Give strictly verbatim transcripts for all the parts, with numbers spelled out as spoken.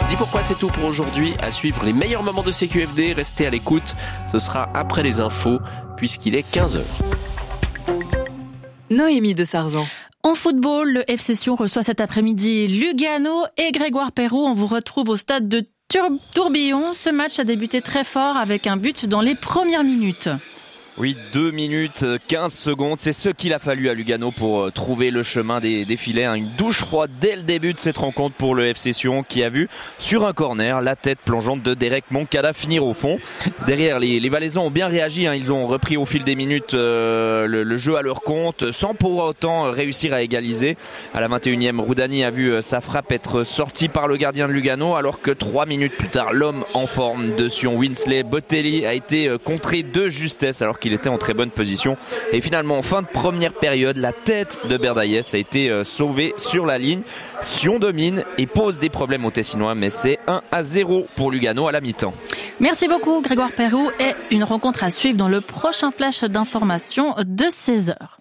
Dis pourquoi, c'est tout pour aujourd'hui. À suivre les meilleurs moments de C Q F D. Restez à l'écoute. Ce sera après les infos, puisqu'il est quinze heures. Noémie de Sarzan. En football, le F C Sion reçoit cet après-midi Lugano et Grégoire Perroux. On vous retrouve au stade de Tur- Tourbillon. Ce match a débuté très fort avec un but dans les premières minutes. Oui, deux minutes, quinze secondes, c'est ce qu'il a fallu à Lugano pour trouver le chemin des, des filets. Une douche froide dès le début de cette rencontre pour le F C Sion qui a vu sur un corner la tête plongeante de Derek Moncada finir au fond. Derrière, les, les Valaisans ont bien réagi, hein. Ils ont repris au fil des minutes euh, le, le jeu à leur compte sans pour autant réussir à égaliser. À la vingt et unième, Roudani a vu sa frappe être sortie par le gardien de Lugano alors que trois minutes plus tard, l'homme en forme de Sion, Winsley Botelli, a été contré de justesse alors qu'il Il était en très bonne position. Et finalement, en fin de première période, la tête de Berdaïes a été euh, sauvée sur la ligne. Sion domine et pose des problèmes aux Tessinois, mais c'est un à zéro pour Lugano à la mi-temps. Merci beaucoup Grégoire Perroux, et une rencontre à suivre dans le prochain flash d'information de seize heures.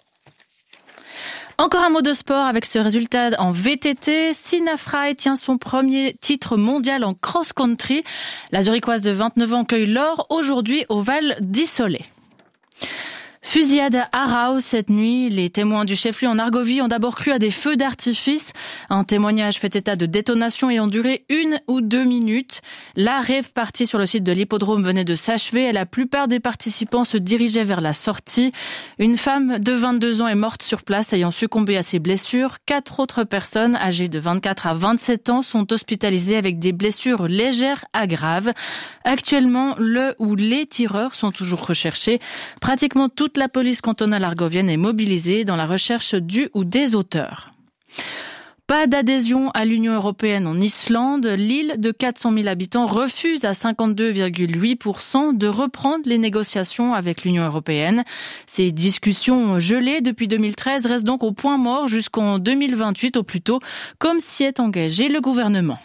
Encore un mot de sport avec ce résultat en V T T. Sina Frey tient son premier titre mondial en cross-country. La Zurichoise de vingt-neuf ans cueille l'or aujourd'hui au Val d'Issolet. Fusillade à Arao cette nuit. Les témoins du chef-lieu en Argovie ont d'abord cru à des feux d'artifice. Un témoignage fait état de détonations ayant duré une ou deux minutes. La rave partie sur le site de l'hippodrome venait de s'achever et la plupart des participants se dirigeaient vers la sortie. Une femme de vingt-deux ans est morte sur place ayant succombé à ses blessures. Quatre autres personnes âgées de vingt-quatre à vingt-sept ans sont hospitalisées avec des blessures légères à graves. Actuellement, le ou les tireurs sont toujours recherchés. Pratiquement toute la police cantonale argovienne est mobilisée dans la recherche du ou des auteurs. Pas d'adhésion à l'Union européenne en Islande. L'île de quatre cent mille habitants refuse à cinquante-deux virgule huit pour cent de reprendre les négociations avec l'Union européenne. Ces discussions gelées depuis deux mille treize restent donc au point mort jusqu'en deux mille vingt-huit au plus tôt, comme s'y est engagé le gouvernement.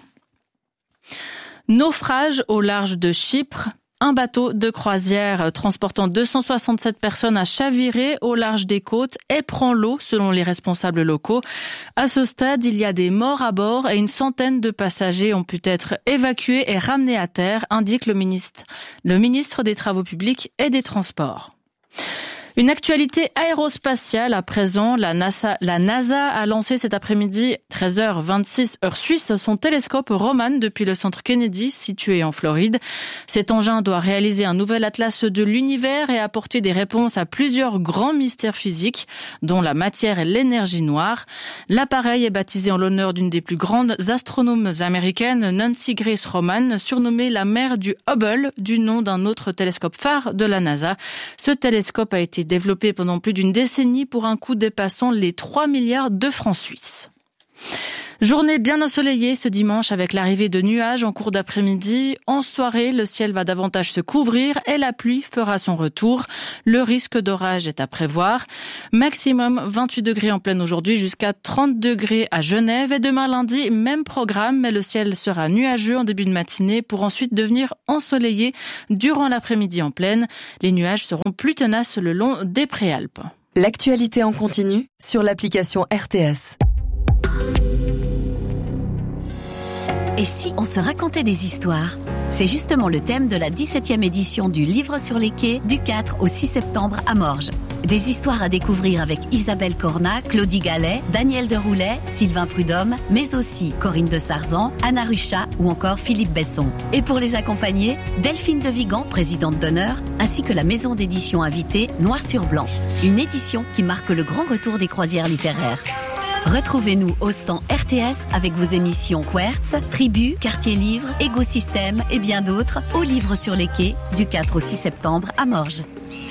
Naufrage au large de Chypre. Un bateau de croisière transportant deux cent soixante-sept personnes a chaviré au large des côtes et prend l'eau selon les responsables locaux. À ce stade, il y a des morts à bord et une centaine de passagers ont pu être évacués et ramenés à terre, indique le ministre, le ministre des Travaux publics et des Transports. Une actualité aérospatiale à présent. La NASA, la NASA a lancé cet après-midi, treize heures vingt-six heure suisse, son télescope Roman depuis le centre Kennedy, situé en Floride. Cet engin doit réaliser un nouvel atlas de l'univers et apporter des réponses à plusieurs grands mystères physiques, dont la matière et l'énergie noire. L'appareil est baptisé en l'honneur d'une des plus grandes astronomes américaines, Nancy Grace Roman, surnommée la mère du Hubble, du nom d'un autre télescope phare de la NASA. Ce télescope a été développé pendant plus d'une décennie pour un coût dépassant les trois milliards de francs suisses. Journée bien ensoleillée ce dimanche avec l'arrivée de nuages en cours d'après-midi. En soirée, le ciel va davantage se couvrir et la pluie fera son retour. Le risque d'orage est à prévoir. Maximum vingt-huit degrés en pleine aujourd'hui jusqu'à trente degrés à Genève. Et demain lundi, même programme, mais le ciel sera nuageux en début de matinée pour ensuite devenir ensoleillé durant l'après-midi en pleine. Les nuages seront plus tenaces le long des Préalpes. L'actualité en continu sur l'application R T S. Et si on se racontait des histoires ? C'est justement le thème de la dix-septième édition du Livre sur les quais du quatre au six septembre à Morges. Des histoires à découvrir avec Isabelle Cornat, Claudie Gallet, Daniel Deroulet, Sylvain Prudhomme, mais aussi Corinne de Sarzan, Anna Ruchat ou encore Philippe Besson. Et pour les accompagner, Delphine de Vigan, présidente d'honneur, ainsi que la maison d'édition invitée Noir sur Blanc. Une édition qui marque le grand retour des croisières littéraires. Retrouvez-nous au stand R T S avec vos émissions Quertz, Tribu, Quartier Livre, Écosystème et bien d'autres au Livre sur les quais du quatre au six septembre à Morges.